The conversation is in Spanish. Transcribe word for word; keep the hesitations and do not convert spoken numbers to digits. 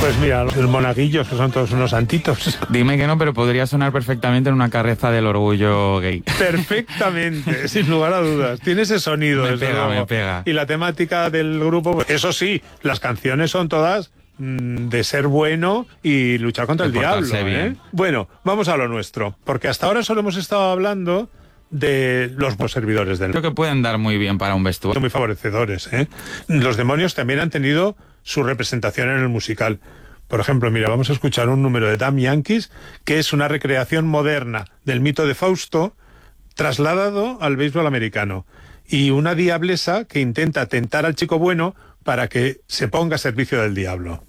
Pues mira, los monaguillos, que son todos unos santitos. Dime que no, pero podría sonar perfectamente en una carreza del orgullo gay. Perfectamente, sin lugar a dudas. Tiene ese sonido. Me desde pega, luego. me pega. Y la temática del grupo, pues, eso sí, las canciones son todas mmm, de ser bueno y luchar contra De el diablo. portarse ¿eh? bien. Bueno, vamos a lo nuestro, porque hasta ahora solo hemos estado hablando de los servidores del Creo que pueden dar muy bien para un vestuario. muy favorecedores, ¿eh? Los demonios también han tenido su representación en el musical. Por ejemplo, mira, vamos a escuchar un número de Damn Yankees, que es una recreación moderna del mito de Fausto, trasladado al béisbol americano. Y una diablesa que intenta tentar al chico bueno para que se ponga a servicio del diablo.